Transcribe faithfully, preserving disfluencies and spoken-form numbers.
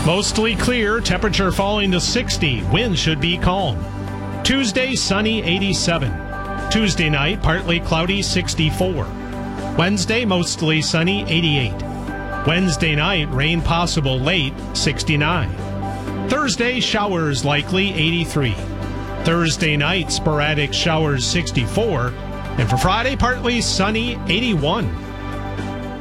Mostly clear, temperature falling to sixty. Wind should be calm. Tuesday, sunny, eighty-seven. Tuesday night, partly cloudy, sixty-four. Wednesday, mostly sunny, eighty-eight. Wednesday night, rain possible late, sixty-nine. Thursday, showers likely, eighty-three. Thursday night, sporadic showers, sixty-four. And for Friday, partly sunny, eighty-one.